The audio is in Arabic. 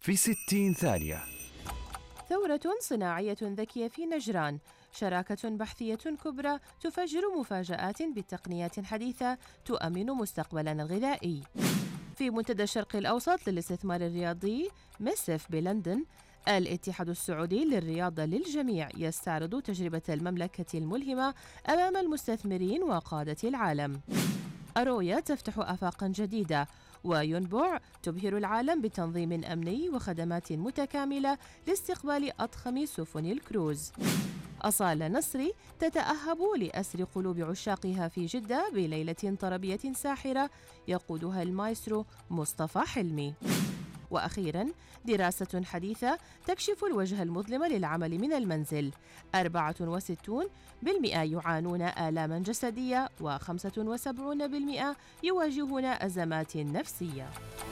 في 60 ثانية. ثورة صناعية ذكية في نجران، شراكة بحثية كبرى تفجر مفاجآت بتقنيات حديثة تؤمن مستقبلنا الغذائي. في منتدى الشرق الأوسط للاستثمار الرياضي ميسف بلندن، الاتحاد السعودي للرياضة للجميع يستعرض تجربة المملكة الملهمة أمام المستثمرين وقادة العالم. أرويا تفتح آفاقا جديدة، وينبع تبهر العالم بتنظيم أمني وخدمات متكاملة لاستقبال أضخم سفن الكروز. أصالة نصري تتأهب لأسر قلوب عشاقها في جدة بليلة طربية ساحرة يقودها المايسترو مصطفى حلمي. وأخيراً، دراسة حديثة تكشف الوجه المظلم للعمل من المنزل، 64% يعانون آلاما جسدية و75% يواجهون أزمات نفسية.